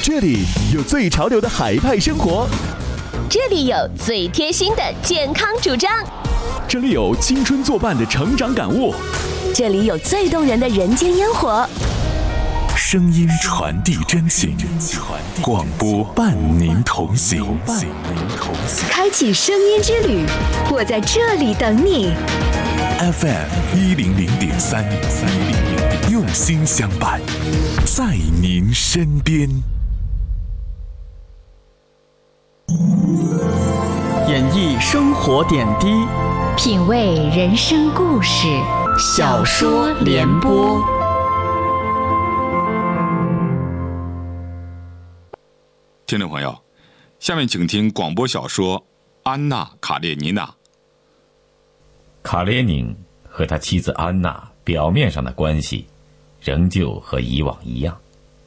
这里有最潮流的海派生活， 这里有最贴心的健康主张， 这里有青春作伴的成长感悟， 这里有最动人的人间烟火。 声音传递真情，广播伴您同行。 开启声音之旅，我在这里等你。 FM100.3，用心相伴，在您身边。 演绎生活点滴， 品味人生故事，小说联播。 听众朋友，下面请听广播小说《安娜·卡列尼娜》。 卡列宁和他妻子安娜表面上的关系仍旧和以往一样。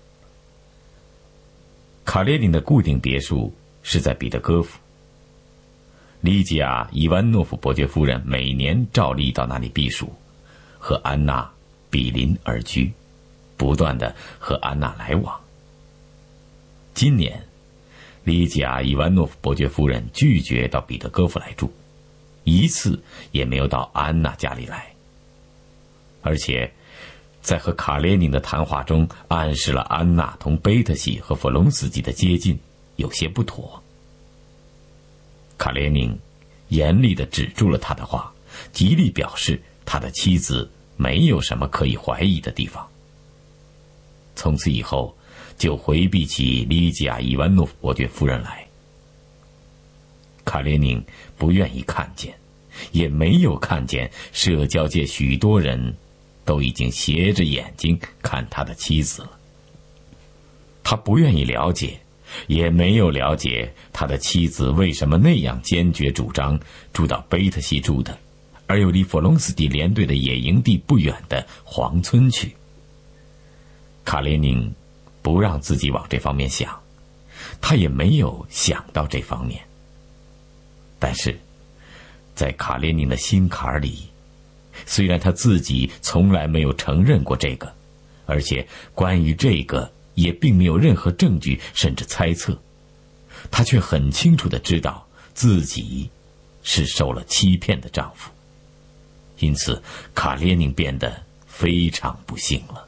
卡列宁的固定别墅是在彼得戈夫，利吉亚·伊万诺夫伯爵夫人每年照例到那里避暑，和安娜比邻而居，不断地和安娜来往。今年利吉亚·伊万诺夫伯爵夫人拒绝到彼得戈夫来住，一次也没有到安娜家里来，而且在和卡列宁的谈话中暗示了安娜同贝特西和弗隆斯基的接近有些不妥。卡列宁严厉地止住了他的话，极力表示他的妻子没有什么可以怀疑的地方。从此以后就回避起利吉亚·伊万诺夫伯爵夫人来。卡列宁不愿意看见，也没有看见社交界许多人都已经斜着眼睛看他的妻子了。他不愿意了解，也没有了解他的妻子为什么那样坚决主张住到贝特西住的，而又离弗隆斯蒂连队的野营地不远的黄村去。卡列宁不让自己往这方面想，他也没有想到这方面。但是在卡列宁的心坎里，虽然他自己从来没有承认过这个，而且关于这个也并没有任何证据甚至猜测，他却很清楚地知道自己是受了欺骗的丈夫。因此卡列宁变得非常不幸了。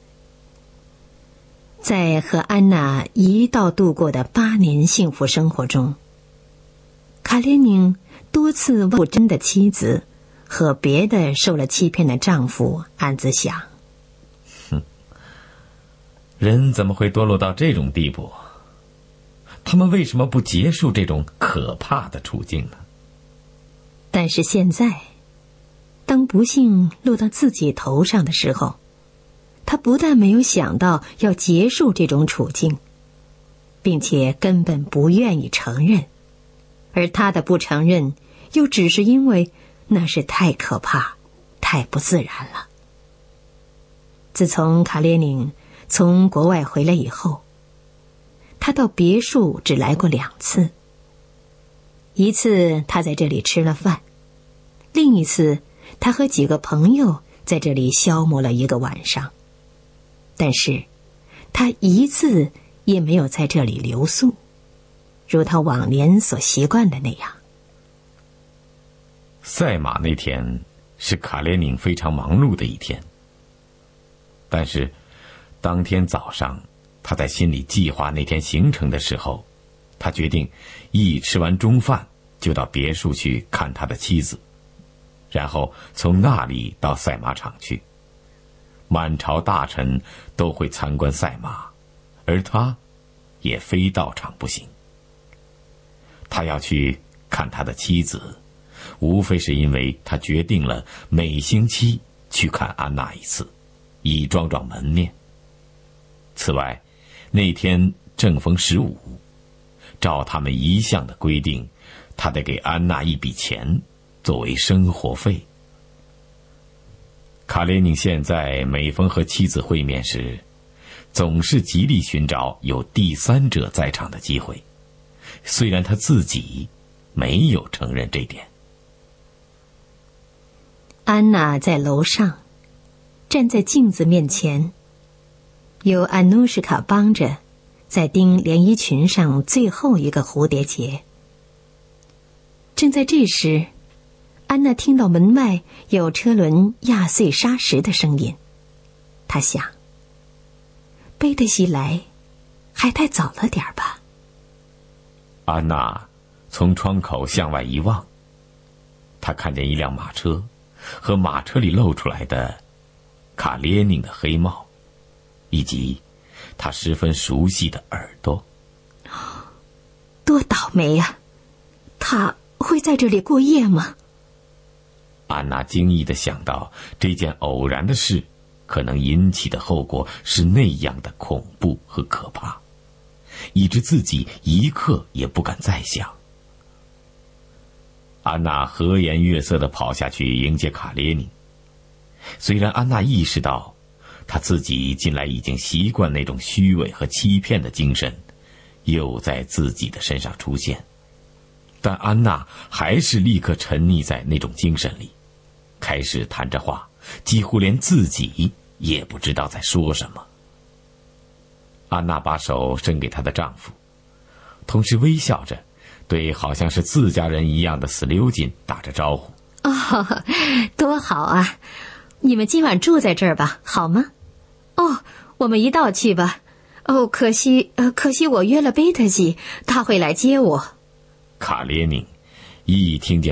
在和安娜一道度过的8年幸福生活中，卡列宁多次为真的妻子和别的受了欺骗的丈夫暗自想： 人怎么会堕落到这种地步？他们为什么不结束这种可怕的处境呢？ 但是现在，当不幸落到自己头上的时候，他不但没有想到要结束这种处境，并且根本不愿意承认，而他的不承认又只是因为那是太可怕，太不自然了。自从卡列宁从国外回来以后，他到别墅只来过2次。一次他在这里吃了饭，另一次他和几个朋友在这里消磨了1个晚上。但是他一次也没有在这里留宿，如他往年所习惯的那样。 赛马那天是卡列宁非常忙碌的一天，但是当天早上他在心里计划那天行程的时候，他决定一吃完中饭就到别墅去看他的妻子，然后从那里到赛马场去。满朝大臣都会参观赛马，而他也非到场不行。他要去看他的妻子，无非是因为他决定了每星期去看安娜一次，以装装门面。此外，那天正逢15，照他们一向的规定，他得给安娜一笔钱作为生活费。卡列宁现在每逢和妻子会面时，总是极力寻找有第三者在场的机会，虽然他自己没有承认这点。 安娜在楼上站在镜子面前，由安努什卡帮着在钉连衣裙上最后一个蝴蝶结。正在这时，安娜听到门外有车轮压碎砂石的声音。她想，贝德西来还太早了点吧。 安娜从窗口向外一望，她看见一辆马车和马车里露出来的卡列宁的黑帽，以及她十分熟悉的耳朵。 多倒霉呀！他会在这里过夜吗？ 安娜惊异地想到，这件偶然的事可能引起的后果是那样的恐怖和可怕，以致自己一刻也不敢再想。安娜和颜悦色地跑下去迎接卡列宁。虽然安娜意识到她自己近来已经习惯那种虚伪和欺骗的精神又在自己的身上出现，但安娜还是立刻沉溺在那种精神里，开始谈着话，几乎连自己也不知道在说什么。安娜把手伸给她的丈夫，同时微笑着对好像是自家人一样的斯溜金打着招呼。 哦，多好啊！你们今晚住在这儿吧，好吗？哦，我们一道去吧。哦，可惜我约了贝特西，他会来接我。 卡列宁一听见